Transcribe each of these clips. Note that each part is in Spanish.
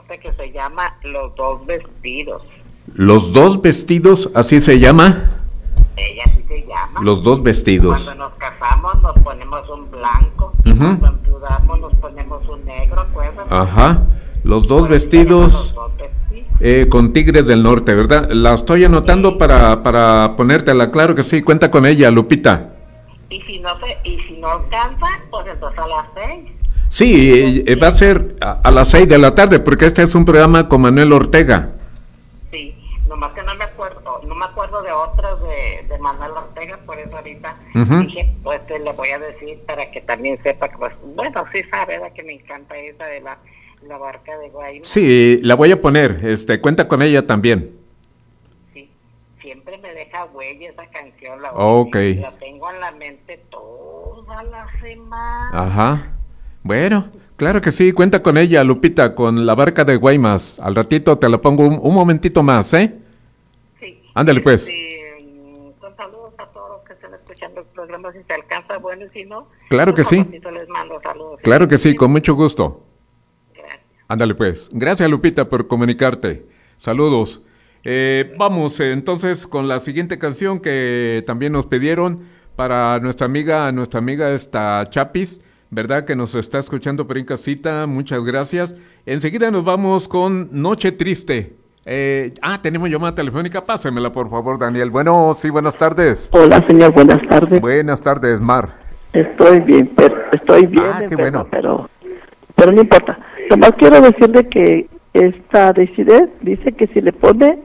Norte que se llama Los Dos Vestidos. ¿Los Dos Vestidos, así se llama? Ella así se llama. Los Dos Vestidos. Cuando nos casamos nos ponemos un blanco, cuando enviudamos nos ponemos un negro, ¿acuerdas? Ajá, Los Dos Vestidos, con Tigres del Norte, ¿verdad? La estoy anotando para ponértela, claro que sí, cuenta con ella, Lupita. Y si no alcanza, pues entonces a las 6. Sí, va a ser a las 6 de la tarde, porque este es un programa con Manuel Ortega. Sí, nomás que no me acuerdo de otras de Manuel Ortega, por eso ahorita dije, pues le voy a decir para que también sepa que, pues, bueno, sí sabe, ¿verdad? Que me encanta esa de la barca de Guaymas. Sí, la voy a poner, cuenta con ella también. Sí, siempre me deja huella esa canción, la tengo en la mente toda la semana. Ajá. Bueno, claro que sí, cuenta con ella, Lupita, con la barca de Guaymas. Al ratito te la pongo un momentito más, ¿eh? Sí. Ándale, pues. Con saludos a todos los que estén escuchando el programa, si se alcanza, bueno, y si no... Claro que sí. Les mando saludos. Claro que sí, con mucho gusto. Gracias. Ándale, pues. Gracias, Lupita, por comunicarte. Saludos. Vamos, entonces, con la siguiente canción que también nos pidieron para nuestra amiga esta Chapis, ¿verdad? Que nos está escuchando por en casita, muchas gracias. Enseguida nos vamos con Noche Triste. Tenemos llamada telefónica, pásemela por favor, Daniel. Bueno, sí, buenas tardes. Hola, señor, buenas tardes. Buenas tardes, Mar. Estoy bien, qué bueno. pero no importa. Nomás quiero decirle que esta dice que si le pone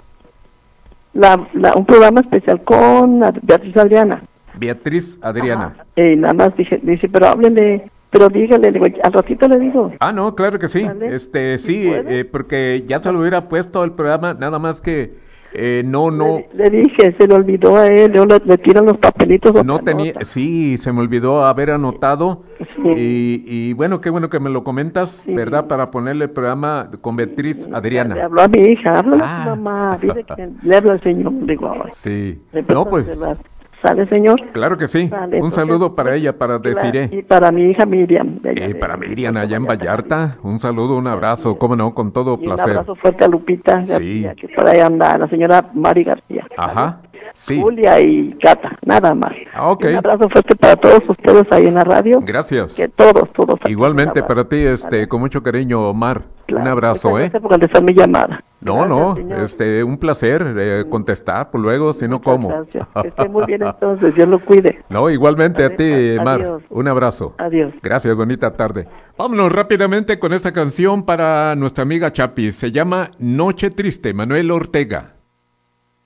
un programa especial con Beatriz Adriana. Beatriz Adriana. Y nada más dice, pero háblele, pero dígale, digo, al ratito le digo. No, claro que sí. ¿Vale? Sí, porque ya se lo hubiera puesto el programa, nada más que no. Le dije, se le olvidó a él, le tiran los papelitos. No tenía, sí, se me olvidó haber anotado. Sí. Y bueno, qué bueno que me lo comentas, sí. ¿Verdad? Para ponerle el programa con Beatriz Adriana. Le habló a mi hija, háblale a su mamá, dile que le habla al señor, digo ahora. Sí, no, pues. ¿Sale, señor? Claro que sí. Sale, un saludo para ella, para Desiree. Y para mi hija Miriam. Para Miriam, allá en Vallarta. Un saludo, un abrazo, cómo no, con todo placer. Un abrazo fuerte a Lupita, sí. Que por ahí anda, la señora Mari García. Ajá, sí. Julia y Cata, nada más. Okay. Un abrazo fuerte para todos ustedes ahí en la radio. Gracias. Que todos. Igualmente para ti, con mucho cariño, Omar. Claro. Un abrazo, Gracias por contestar mi llamada. No, un placer contestar, por luego, si no, ¿cómo? Gracias, que esté muy bien entonces, Dios lo cuide. No, igualmente a ti, Mar, un abrazo. Adiós. Gracias, bonita tarde. Vámonos rápidamente con esta canción para nuestra amiga Chapis, se llama Noche Triste, Manuel Ortega.